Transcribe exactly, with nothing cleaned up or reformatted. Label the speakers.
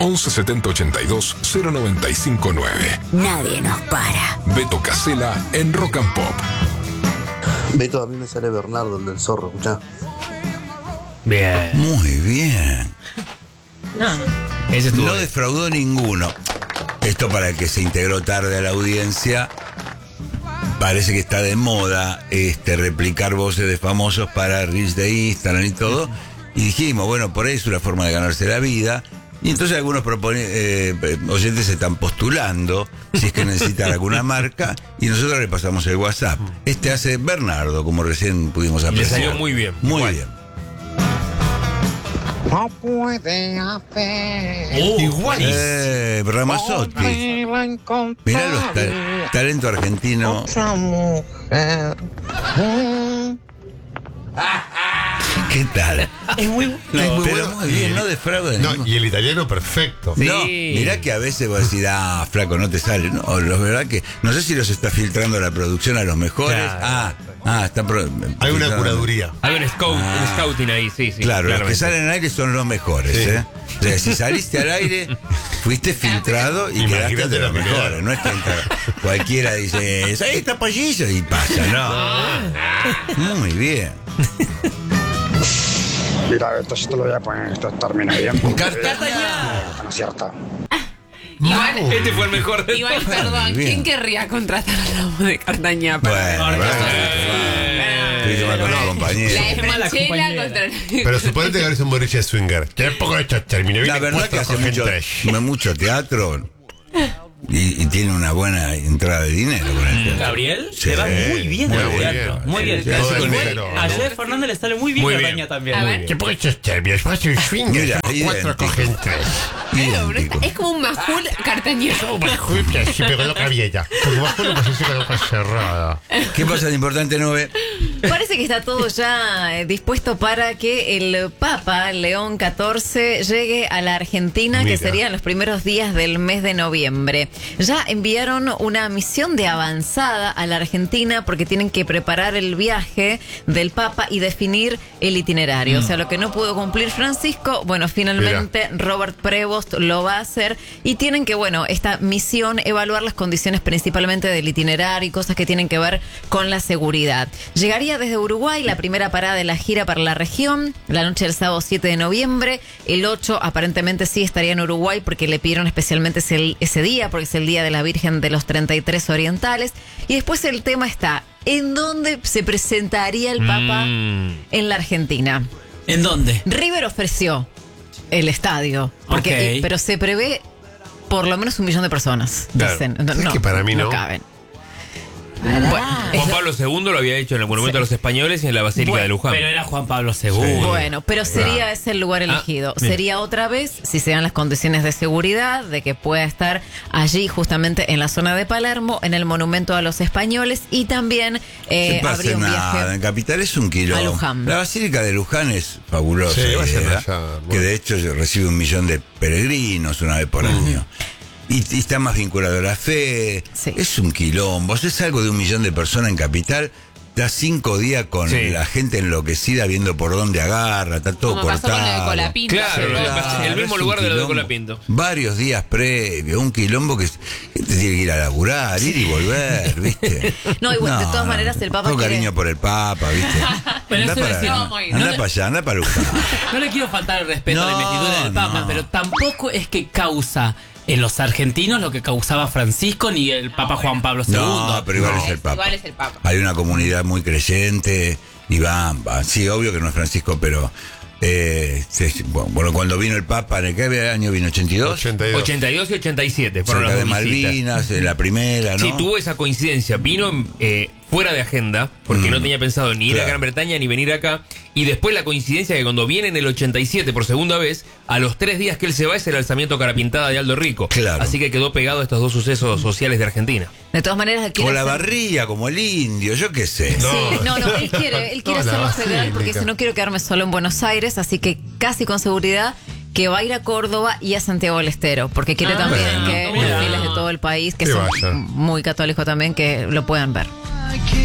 Speaker 1: once setenta ochenta y dos cero noventa y cinco nueve.
Speaker 2: Nadie nos para.
Speaker 1: Beto Casella en Rock and Pop.
Speaker 3: Beto, a mí me sale Bernardo, el del zorro, escuchá.
Speaker 4: Bien.
Speaker 5: Muy bien.
Speaker 4: No. Ese estuvo
Speaker 5: No
Speaker 4: bien.
Speaker 5: defraudó ninguno. Esto para el que se integró tarde a la audiencia. Parece que está de moda este, replicar voces de famosos para reels de Instagram y todo. Y dijimos, bueno, por ahí es una forma de ganarse la vida. Y entonces algunos propone, eh, oyentes se están postulando si es que necesitan alguna marca y nosotros le pasamos el WhatsApp. Este hace Bernardo, como recién pudimos apreciar.
Speaker 4: Le salió muy bien.
Speaker 5: Muy
Speaker 4: Igual.
Speaker 5: bien.
Speaker 6: No puede hacer.
Speaker 4: Uh,
Speaker 6: Igual.
Speaker 5: Eh, Ramazzotti. Mirá los ta- talento argentino.
Speaker 6: Otra mujer.
Speaker 5: ¿Qué tal?
Speaker 4: Es muy,
Speaker 5: No,
Speaker 4: es muy
Speaker 5: pero
Speaker 4: bueno.
Speaker 5: muy bien, no defrauda.
Speaker 7: No, y el italiano perfecto.
Speaker 4: Sí.
Speaker 5: No, mirá que a veces vos decís, ah, flaco, no te sale. No, la verdad que no sé si los está filtrando la producción a los mejores.
Speaker 4: Claro.
Speaker 5: Ah, ah, está pro-
Speaker 7: Hay una
Speaker 5: filtrando.
Speaker 7: curaduría.
Speaker 4: Hay un, scout,
Speaker 5: Ah.
Speaker 4: un scouting ahí, sí, sí.
Speaker 5: Claro, los que
Speaker 4: claramente.
Speaker 5: salen al aire son los mejores,
Speaker 7: Sí.
Speaker 5: ¿eh? O sea, si saliste al aire, fuiste filtrado y
Speaker 7: Imagínate
Speaker 5: quedaste de los
Speaker 7: lo que
Speaker 5: mejores.
Speaker 7: quedaron.
Speaker 5: No es que entra, cualquiera dice, ahí está pollillo y pasa, no. Muy bien.
Speaker 8: Mira, esto yo te lo voy a poner, esto termina bien.
Speaker 5: Cartañá.
Speaker 8: ¿No es cierto?
Speaker 9: Igual,
Speaker 4: Este fue el mejor de
Speaker 9: igual,
Speaker 4: todos.
Speaker 9: perdón,
Speaker 5: Muy bien.
Speaker 9: ¿quién querría contratar a la voz de Cartañá?
Speaker 5: Bueno,
Speaker 9: para-
Speaker 5: bueno. Tuviste mal con la
Speaker 9: La
Speaker 5: compañera.
Speaker 9: de
Speaker 4: Qué mala
Speaker 9: Franchella
Speaker 4: compañera.
Speaker 9: contra...
Speaker 7: Pero suponete que eres un boliche de swinger. Te pongo esto, termino bien.
Speaker 5: La verdad que hace mucho, mucho teatro y, y tiene una buena entrada de dinero con el teatro.
Speaker 10: Gabriel
Speaker 5: Sí.
Speaker 10: se va muy bien
Speaker 7: Muy
Speaker 10: al
Speaker 7: bien.
Speaker 10: teatro. Muy bien.
Speaker 7: Sí, todo el
Speaker 10: Igual,
Speaker 7: dinero,
Speaker 10: a
Speaker 7: ¿no?
Speaker 10: Joe Fernández le sale muy bien
Speaker 4: Muy
Speaker 10: Cartaña
Speaker 4: bien.
Speaker 10: también.
Speaker 9: A
Speaker 10: Muy
Speaker 9: ver.
Speaker 10: bien.
Speaker 7: ¿Qué pongo estos términos? Vas a un swinger.
Speaker 5: Mira,
Speaker 7: Cuatro
Speaker 5: idéntico.
Speaker 7: cogen tres.
Speaker 5: Idéntico.
Speaker 9: Es como un majul Cartañá.
Speaker 7: Sí, pero loca vieja. Como bajo lo pasé con la boca cerrada.
Speaker 5: ¿Qué pasa de importante, Nove?
Speaker 2: Parece que está todo ya eh, dispuesto para que el Papa León catorce llegue a la Argentina,
Speaker 7: Mira.
Speaker 2: que serían los primeros días del mes de noviembre. Ya enviaron una misión de avanzada a la Argentina porque tienen que preparar el viaje del Papa y definir el itinerario. O sea, lo que no pudo cumplir Francisco, bueno, finalmente Robert Prevost lo va a hacer y tienen que, bueno, esta misión evaluar las condiciones principalmente del itinerario y cosas que tienen que ver con la seguridad. Llegaría desde Uruguay, la primera parada de la gira para la región, la noche del sábado siete de noviembre. El ocho aparentemente sí estaría en Uruguay porque le pidieron especialmente ese, ese día, porque es el día de la Virgen de los treinta y tres Orientales. Y después el tema está, ¿en dónde se presentaría el Papa
Speaker 4: Mm.
Speaker 2: en la Argentina?
Speaker 10: ¿En dónde?
Speaker 2: River ofreció el estadio, porque,
Speaker 10: Ok.
Speaker 2: eh, pero se prevé por lo menos un millón de personas.
Speaker 4: Claro.
Speaker 2: Dicen. No,
Speaker 7: Es
Speaker 2: no,
Speaker 7: que para mí no.
Speaker 2: caben. Bueno,
Speaker 4: Juan
Speaker 2: es-
Speaker 4: Pablo segundo lo había hecho en el Monumento a los Españoles y en la Basílica
Speaker 2: Bueno,
Speaker 4: de Luján.
Speaker 10: Pero era Juan Pablo segundo.
Speaker 2: Bueno, pero sería ese el lugar elegido.
Speaker 4: bien.
Speaker 2: Sería otra vez, si se dan las condiciones de seguridad, de que pueda estar allí justamente en la zona de Palermo, en el Monumento a los Españoles y también eh,
Speaker 5: Se pasa
Speaker 2: habría un
Speaker 5: nada.
Speaker 2: viaje.
Speaker 5: En Capital es un kilo.
Speaker 2: a Luján.
Speaker 5: La Basílica de Luján es fabulosa.
Speaker 7: Sí, vayan
Speaker 5: idea,
Speaker 7: allá,
Speaker 5: que
Speaker 7: bueno.
Speaker 5: de hecho recibe un millón de peregrinos una vez por año. Y, y está más vinculado a la fe.
Speaker 2: Sí.
Speaker 5: Es un quilombo. Es algo de un millón de personas en Capital. Está cinco días con
Speaker 4: Sí.
Speaker 5: la gente enloquecida viendo por dónde agarra. Está todo
Speaker 9: Como pasó
Speaker 5: cortado.
Speaker 9: con lo de Colapinto.
Speaker 4: Claro,
Speaker 9: Sí,
Speaker 4: lo que
Speaker 9: claro.
Speaker 4: pasa- el mismo
Speaker 5: es
Speaker 4: lugar
Speaker 5: un
Speaker 4: de lo de
Speaker 5: quilombo.
Speaker 4: Colapinto.
Speaker 5: Varios días previo, un quilombo que gente tiene que ir a laburar, ir y volver, ¿viste?
Speaker 2: No, y bueno, de todas maneras, el Papa
Speaker 5: Con
Speaker 2: quiere-
Speaker 5: cariño por el Papa, ¿viste?
Speaker 10: Pero
Speaker 5: Anda
Speaker 10: eso
Speaker 5: para,
Speaker 10: es-
Speaker 9: no, muy-
Speaker 5: anda
Speaker 10: no le-
Speaker 5: para allá, anda para Luján.
Speaker 10: No le quiero faltar el respeto a la
Speaker 5: No,
Speaker 10: investidura del Papa,
Speaker 5: no.
Speaker 10: pero tampoco es que causa en los argentinos lo que causaba Francisco ni el Papa Juan Pablo segundo.
Speaker 5: No, pero igual
Speaker 9: No,
Speaker 5: es el Papa.
Speaker 9: igual es el Papa.
Speaker 5: Hay una comunidad muy creyente y van, van. Sí, obvio que no es Francisco, pero... Eh, se- bueno, cuando vino el Papa, ¿en qué año vino? ¿ochenta y dos?
Speaker 7: ochenta y dos.
Speaker 4: ochenta y dos y ochenta y siete fueron
Speaker 5: Cerca
Speaker 4: las
Speaker 5: de
Speaker 4: dos visitas.
Speaker 5: Malvinas, en la primera, ¿no?
Speaker 4: Sí, tuvo esa coincidencia. Vino eh, fuera de agenda, porque
Speaker 5: Mm.
Speaker 4: no tenía pensado ni ir
Speaker 5: Claro.
Speaker 4: a Gran Bretaña ni venir acá. Y después la coincidencia que cuando viene en el ochenta y siete por segunda vez, a los tres días que él se va es el alzamiento Carapintada de Aldo Rico.
Speaker 5: Claro.
Speaker 4: Así que quedó pegado a estos dos sucesos sociales de Argentina.
Speaker 2: De todas maneras, quiere
Speaker 5: Como la
Speaker 2: hacer-
Speaker 5: barría, como el indio, yo qué sé.
Speaker 2: Sí, no, no, él quiere, él quiere
Speaker 7: No, la
Speaker 2: hacerlo federal porque
Speaker 7: basílica.
Speaker 2: dice no quiero quedarme solo en Buenos Aires, así que casi con seguridad que va a ir a Córdoba y a Santiago del Estero, porque quiere
Speaker 10: Ah,
Speaker 2: también
Speaker 10: bueno,
Speaker 2: que
Speaker 10: mira.
Speaker 2: los fieles de todo el país, que
Speaker 7: Que
Speaker 2: son
Speaker 7: vaya.
Speaker 2: muy católicos también, que lo puedan ver.